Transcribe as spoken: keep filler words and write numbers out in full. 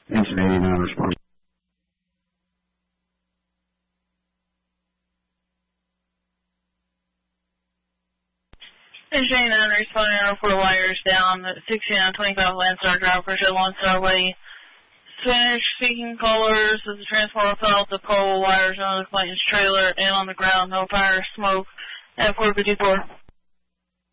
Engine eighty-nine responding. Engine eighty-nine responding on report wires down at sixty-nine twenty-five Landstar Drive, Pursuit One Starway. Spanish speaking callers as the transport fell off the pole wires on the acquaintance trailer and on the ground. No fire, smoke at four fifty-four.